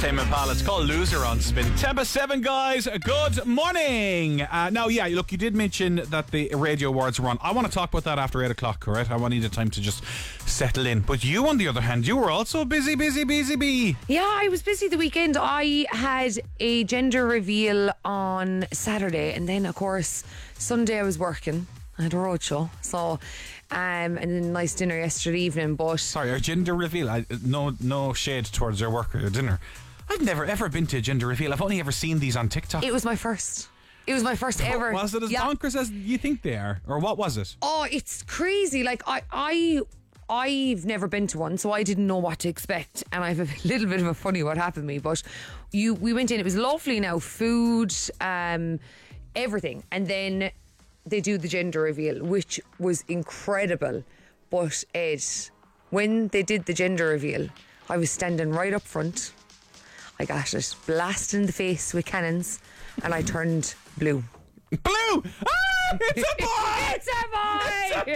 Tame Impala. It's called Loser on Spin. 10:07, guys. Good morning. Now, yeah, look, you did mention that the radio awards were on. I want to talk about that after 8 o'clock, correct? I want you the time to just settle in. But you, on the other hand, you were also busy. Yeah, I was busy the weekend. I had a gender reveal on Saturday, and then, of course, Sunday I was working. I had a roadshow, so and then a nice dinner yesterday evening. But sorry, our gender reveal. No shade towards your work or your dinner. I've never ever been to a gender reveal. I've only ever seen these on TikTok. It was my first. It was my first ever. Was it as bonkers as you think they are, or what was it? Oh, it's crazy. Like I've never been to one, so I didn't know what to expect, and I have a little bit of a funny what happened to me. But we went in. It was lovely. Now food, everything, and then they do the gender reveal, which was incredible. But Ed, when they did the gender reveal, I was standing right up front. I got it blasted in the face with cannons, and I turned blue. Blue! Ah! It's a boy! It's a boy! It's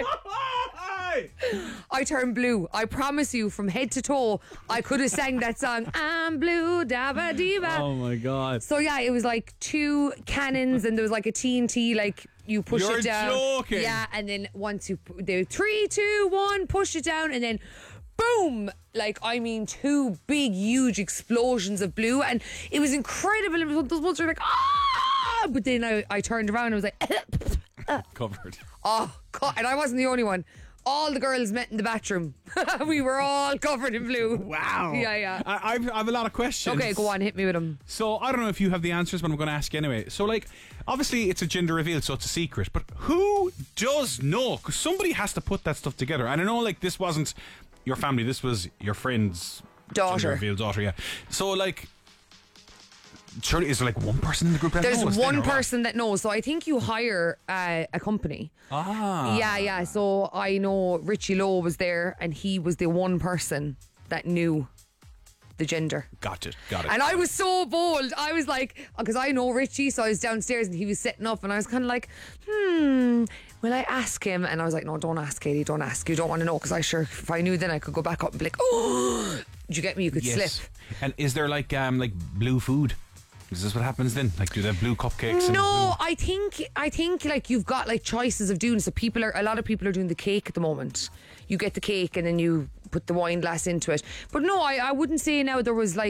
a boy! I turned blue. I promise you, from head to toe, I could have sang that song. I'm blue, dabba diva. Oh my God. So yeah, it was like 2 cannons, and there was like a TNT, like you push You're it down. joking. Yeah, and then once you do 3, 2, 1, push it down, and then boom! Like, I mean, 2 big, huge explosions of blue, and it was incredible. It was one of those ones where you're like, ah! But then I turned around and I was like, covered. Oh, God. And I wasn't the only one. All the girls met in the bathroom. We were all covered in blue. Wow. Yeah. I have a lot of questions. Okay, go on, hit me with them. So, I don't know if you have the answers, but I'm going to ask you anyway. So, like, obviously it's a gender reveal, so it's a secret, but who does know? Because somebody has to put that stuff together. And I know, like, this wasn't your family, this was your friend's daughter. Gender reveal daughter, yeah. So, like, surely, is there like one person in the group that knows? There's one person that knows. So I think you hire a company. Ah. Yeah. So I know Richie Lowe was there, and he was the one person that knew the gender. Got it. And I was so bold. I was like, because I know Richie, so I was downstairs and he was setting up, and I was kind of like, will I ask him? And I was like, no, don't ask, Katie, don't ask. You don't want to know, because if I knew, then I could go back up and be like, oh, did you get me? You could slip. And is there like blue food? Is this what happens then? Like, do they have blue cupcakes? No, I think like you've got like choices of doing. So a lot of people are doing the cake at the moment. You get the cake and then you put the wine glass into it. But no, I wouldn't say now there was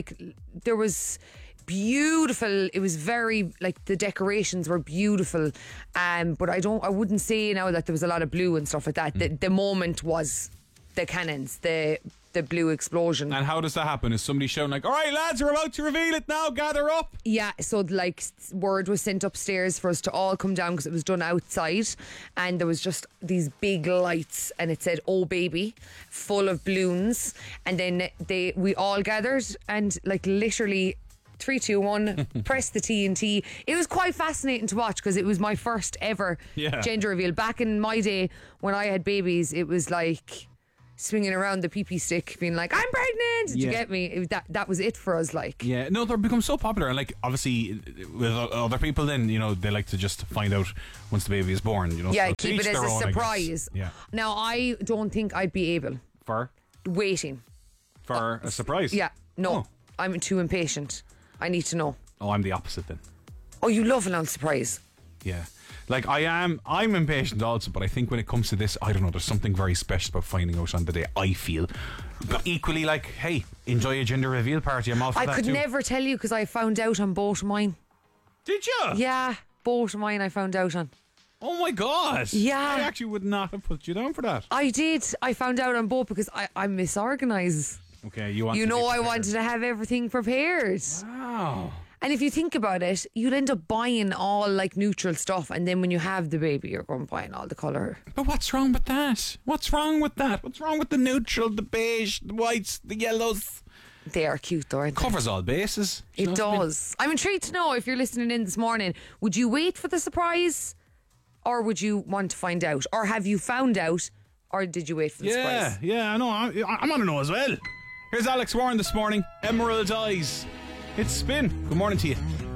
beautiful. It was very, like, the decorations were beautiful. But I wouldn't say now that there was a lot of blue and stuff like that. The moment was the cannons, the blue explosion. And how does that happen? Is somebody shouting like, all right lads, we're about to reveal it now, gather up? Yeah, so like word was sent upstairs for us to all come down, because it was done outside, and there was just these big lights, and it said "Oh baby," full of balloons, and then we all gathered, and like literally 3, 2, 1 press the TNT. It was quite fascinating to watch, because it was my first ever gender reveal. Back in my day when I had babies, it was like swinging around the pee-pee stick being like, I'm pregnant. Did you get me? That was it for us. Like, yeah, no, they've become so popular, and like obviously with other people, then they like to just find out once the baby is born, yeah, so keep it as a surprise. Yeah. Now I don't think I'd be able for waiting for a surprise. Yeah, no, I'm too impatient. I need to know. Oh, I'm the opposite then. Oh, you love an old surprise. Yeah. Like, I'm impatient also, but I think when it comes to this, I don't know, there's something very special about finding out on the day, I feel. But equally, like, hey, enjoy a gender reveal party, I'm all for that too. I could never tell you, because I found out on both of mine. Did you? Yeah, both of mine I found out on. Oh my God. Yeah. I actually would not have put you down for that. I did. I found out on both because I'm misorganised. Okay, I wanted to have everything prepared. Wow. And if you think about it, you'd end up buying all like neutral stuff, and then when you have the baby, you're going buying all the colour. But what's wrong with that? What's wrong with that? What's wrong with the neutral, the beige, the whites, the yellows? They are cute though, aren't they? Covers all bases. It does. I'm intrigued to know, if you're listening in this morning, would you wait for the surprise, or would you want to find out? Or have you found out, or did you wait for the surprise? Yeah, I know. I'm on to know as well. Here's Alex Warren this morning. Emerald Eyes. It's Spin. Good morning to you.